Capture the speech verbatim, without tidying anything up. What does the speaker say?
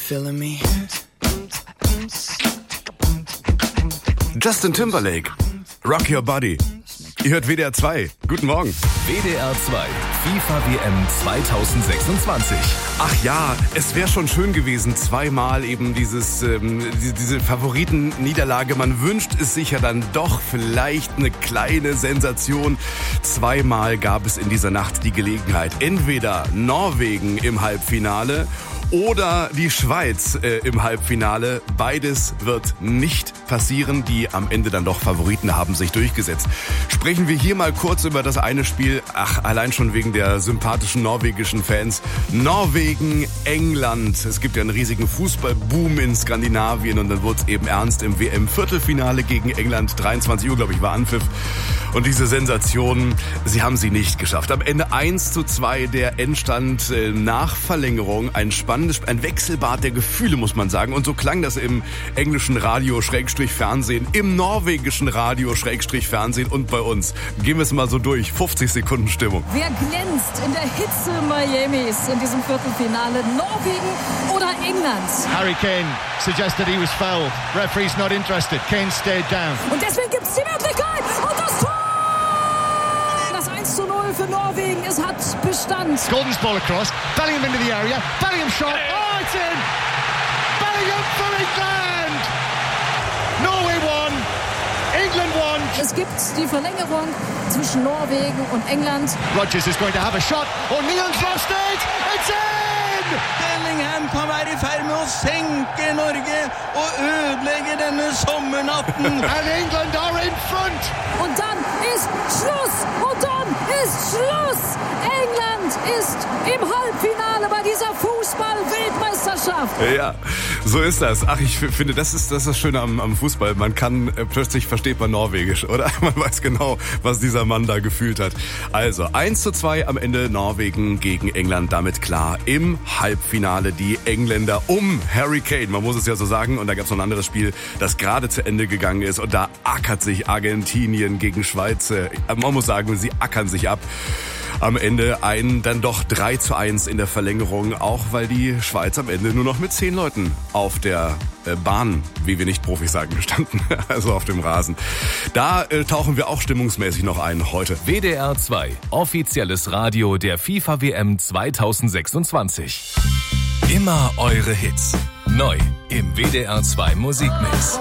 feeling me? Justin Timberlake, Rock Your Body. Ihr hört W D R zwei. Guten Morgen. W D R zwei, FIFA W M zwanzig sechsundzwanzig. Ach ja, es wäre schon schön gewesen, zweimal eben dieses, ähm, diese, diese Favoritenniederlage. Man wünscht es sich ja dann doch vielleicht eine kleine Sensation. Zweimal gab es in dieser Nacht die Gelegenheit. Entweder Norwegen im Halbfinale oder die Schweiz äh, im Halbfinale. Beides wird nicht passieren. Die am Ende dann doch Favoriten haben sich durchgesetzt. Sprechen wir hier mal kurz über das eine Spiel. Ach, allein schon wegen der sympathischen norwegischen Fans. Norwegen, England. Es gibt ja einen riesigen Fußballboom in Skandinavien und dann wurde es eben ernst im W M-Viertelfinale gegen England. dreiundzwanzig Uhr, glaube ich, war Anpfiff. Und diese Sensation, sie haben sie nicht geschafft. Am Ende eins zu zwei der Endstand äh, nach Verlängerung. Ein spannendes, ein Wechselbad der Gefühle, muss man sagen. Und so klang das im englischen Radio, Schrägstrich Fernsehen, im norwegischen Radio, Schrägstrich Fernsehen und bei uns. Gehen wir es mal so durch. fünfzig Sekunden Stimmung. Wer glänzt in der Hitze Miamis in diesem Viertelfinale? Norwegen oder England? Harry Kane suggested he was fouled. Referee's not interested. Kane stayed down. Und deswegen gibt es die Möglichkeit. Und das Tor! Das eins zu null für Norwegen. Es hat Bestand. Gordon's ball across. Bellingham into the area. Bellingham shot. Oh, it's in! Bellingham for England! Norway won. England won. Es gibt die Verlängerung zwischen Norwegen und England. Rodgers is going to have a shot. O'Neill's lost it. It's in! Bellingham på vei i ferd med å senke Norge og ødelegge denne sommernatten. And England are in front. Und dann ist Schluss. Und dann ist Schluss. England ist im Halbfinale bei dieser Fußball-Weltmeisterschaft. Ja, so ist das. Ach, ich finde, das ist das, ist das Schöne am, am Fußball. Man kann, äh, plötzlich versteht man Norwegisch, oder? Man weiß genau, was dieser Mann da gefühlt hat. Also, eins zu zwei am Ende Norwegen gegen England, damit klar. Im Halbfinale die Engländer um Harry Kane, man muss es ja so sagen. Und da gab es noch ein anderes Spiel, das gerade zu Ende gegangen ist. Und da ackert sich Argentinien gegen Schweiz. Äh, man muss sagen, sie ackern sich ab. Am Ende ein dann doch drei zu eins in der Verlängerung, auch weil die Schweiz am Ende nur noch mit zehn Leuten auf der äh, Bahn, wie wir nicht Profis sagen, standen, also auf dem Rasen. Da äh, tauchen wir auch stimmungsmäßig noch ein heute. W D R zwei, offizielles Radio der FIFA W M zwanzig sechsundzwanzig. Immer eure Hits. Neu im W D R zwei Musikmix.